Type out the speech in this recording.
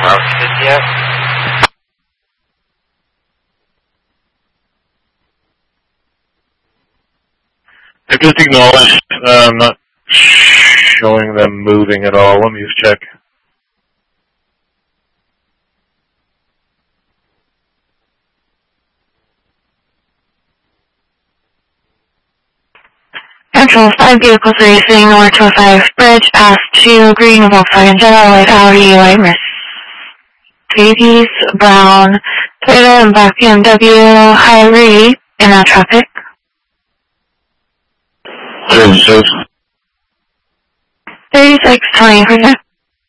routed yet? I just acknowledged, not showing them moving at all. Let me just check. Control 5 vehicles racing north to 5 bridge past 2 green Volkswagen Jetta, white Audi, white Mercedes, brown Toyota and black BMW, Hyrie in that traffic. 36, 20%.